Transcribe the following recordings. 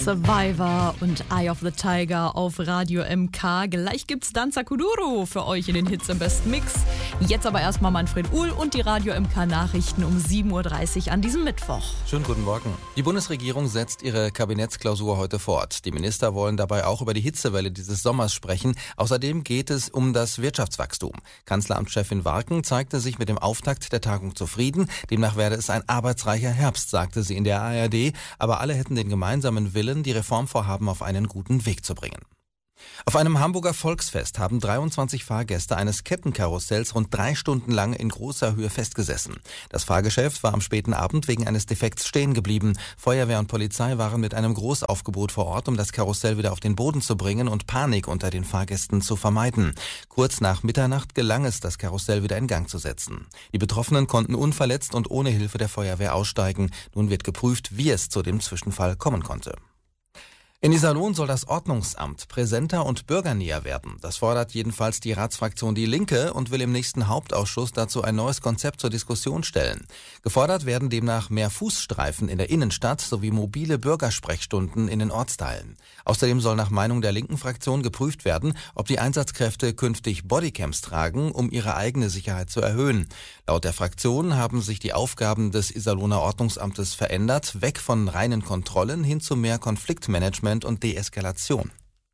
Survivor und Eye of the Tiger auf Radio MK. Gleich gibt's Danza Kuduro für euch in den Hits im besten Mix. Jetzt aber erstmal Manfred Uhl und die Radio MK Nachrichten um 7.30 Uhr an diesem Mittwoch. Schönen guten Morgen. Die Bundesregierung setzt ihre Kabinettsklausur heute fort. Die Minister wollen dabei auch über die Hitzewelle dieses Sommers sprechen. Außerdem geht es um das Wirtschaftswachstum. Kanzleramtschefin Warken zeigte sich mit dem Auftakt der Tagung zufrieden. Demnach werde es ein arbeitsreicher Herbst, sagte sie in der ARD. Aber alle hätten den gemeinsamen Willen, die Reformvorhaben auf einen guten Weg zu bringen. Auf einem Hamburger Volksfest haben 23 Fahrgäste eines Kettenkarussells rund 3 Stunden lang in großer Höhe festgesessen. Das Fahrgeschäft war am späten Abend wegen eines Defekts stehen geblieben. Feuerwehr und Polizei waren mit einem Großaufgebot vor Ort, um das Karussell wieder auf den Boden zu bringen und Panik unter den Fahrgästen zu vermeiden. Kurz nach Mitternacht gelang es, das Karussell wieder in Gang zu setzen. Die Betroffenen konnten unverletzt und ohne Hilfe der Feuerwehr aussteigen. Nun wird geprüft, wie es zu dem Zwischenfall kommen konnte. In Iserlohn soll das Ordnungsamt präsenter und bürgernäher werden. Das fordert jedenfalls die Ratsfraktion Die Linke und will im nächsten Hauptausschuss dazu ein neues Konzept zur Diskussion stellen. Gefordert werden demnach mehr Fußstreifen in der Innenstadt sowie mobile Bürgersprechstunden in den Ortsteilen. Außerdem soll nach Meinung der linken Fraktion geprüft werden, ob die Einsatzkräfte künftig Bodycams tragen, um ihre eigene Sicherheit zu erhöhen. Laut der Fraktion haben sich die Aufgaben des Iserlohner Ordnungsamtes verändert, weg von reinen Kontrollen hin zu mehr Konfliktmanagement und Deeskalation.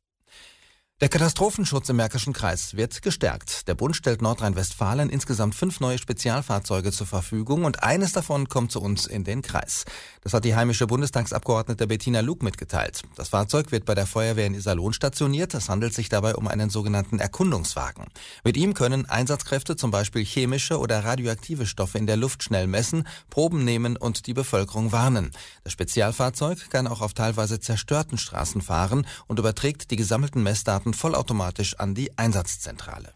Der Katastrophenschutz im Märkischen Kreis wird gestärkt. Der Bund stellt Nordrhein-Westfalen insgesamt 5 neue Spezialfahrzeuge zur Verfügung und eines davon kommt zu uns in den Kreis. Das hat die heimische Bundestagsabgeordnete Bettina Luke mitgeteilt. Das Fahrzeug wird bei der Feuerwehr in Iserlohn stationiert. Es handelt sich dabei um einen sogenannten Erkundungswagen. Mit ihm können Einsatzkräfte zum Beispiel chemische oder radioaktive Stoffe in der Luft schnell messen, Proben nehmen und die Bevölkerung warnen. Das Spezialfahrzeug kann auch auf teilweise zerstörten Straßen fahren und überträgt die gesammelten Messdaten vollautomatisch an die Einsatzzentrale.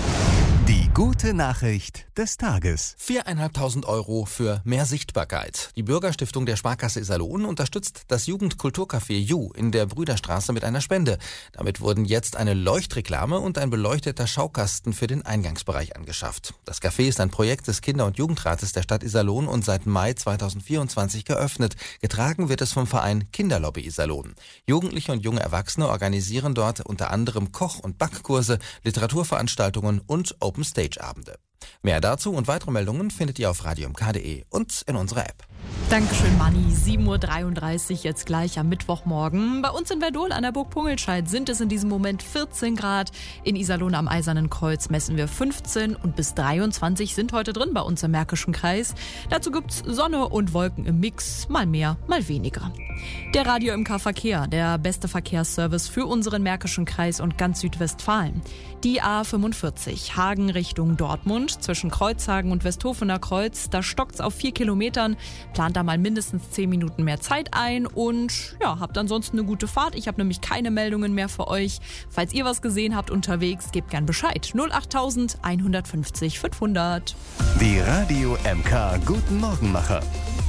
Die gute Nachricht des Tages. 4.500 € für mehr Sichtbarkeit. Die Bürgerstiftung der Sparkasse Iserlohn unterstützt das Jugendkulturcafé Ju in der Brüderstraße mit einer Spende. Damit wurden jetzt eine Leuchtreklame und ein beleuchteter Schaukasten für den Eingangsbereich angeschafft. Das Café ist ein Projekt des Kinder- und Jugendrates der Stadt Iserlohn und seit Mai 2024 geöffnet. Getragen wird es vom Verein Kinderlobby Iserlohn. Jugendliche und junge Erwachsene organisieren dort unter anderem Koch- und Backkurse, Literaturveranstaltungen und Open-Stage-Abende. Mehr dazu und weitere Meldungen findet ihr auf radiomk.de und in unserer App. Dankeschön, Manni. 7.33 Uhr jetzt gleich am Mittwochmorgen. Bei uns in Verdol an der Burg Pungelscheid sind es in diesem Moment 14 Grad. In Iserlohn am Eisernen Kreuz messen wir 15 und bis 23 sind heute drin bei uns im Märkischen Kreis. Dazu gibt's Sonne und Wolken im Mix, mal mehr, mal weniger. Der Radio MK Verkehr, der beste Verkehrsservice für unseren Märkischen Kreis und ganz Südwestfalen. Die A45, Hagen Richtung Dortmund, zwischen Kreuzhagen und Westhofener Kreuz, da stockt's auf 4 Kilometern. Plant da mal mindestens 10 Minuten mehr Zeit ein und ja, habt ansonsten eine gute Fahrt. Ich habe nämlich keine Meldungen mehr für euch. Falls ihr was gesehen habt unterwegs, gebt gern Bescheid. 08000 150 500. Die Radio MK Guten Morgenmacher.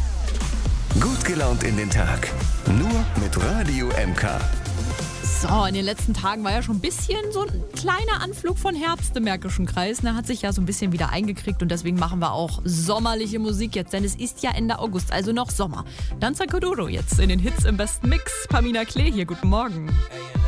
Gut gelaunt in den Tag. Nur mit Radio MK. So, in den letzten Tagen war ja schon ein bisschen so ein kleiner Anflug von Herbst im Märkischen Kreis. Da hat sich ja so ein bisschen wieder eingekriegt und deswegen machen wir auch sommerliche Musik jetzt, denn es ist ja Ende August, also noch Sommer. Danza Kuduro jetzt in den Hits im besten Mix. Pamina Klee hier, guten Morgen.